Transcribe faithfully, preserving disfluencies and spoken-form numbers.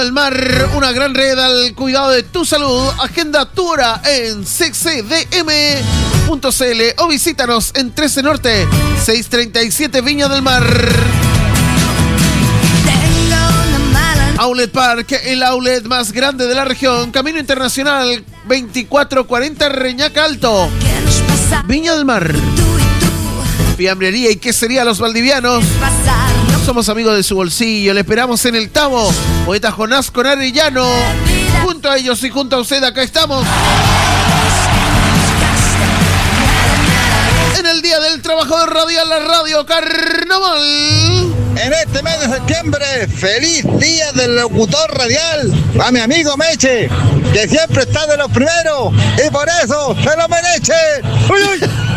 El Mar, una gran red al cuidado de tu salud. Agenda tu hora en c c d m punto c l o visítanos en trece Norte, seiscientos treinta y siete Viña del Mar. Outlet Park, el outlet más grande de la región. Camino Internacional veinticuatro cuarenta Reñaca Alto, Viña del Mar. Fiambrería y quesería Los Valdivianos. Somos amigos de su bolsillo. Le esperamos en el Tamo. Poeta Jonás con Arellano. Junto a ellos y junto a usted, acá estamos. En el Día del Trabajador Radial, la Radio Carnaval. En este mes de septiembre, feliz Día del Locutor Radial a mi amigo Meche, que siempre está de los primeros y por eso se lo merece. ¡Uy, uy!